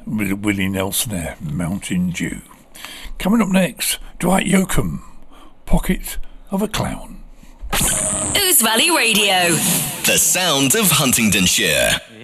with Willie Nelson there, Mountain Dew. Coming up next, Dwight Yoakam, Pocket of a Clown. Ouse Valley Radio. The sound of Huntingdonshire.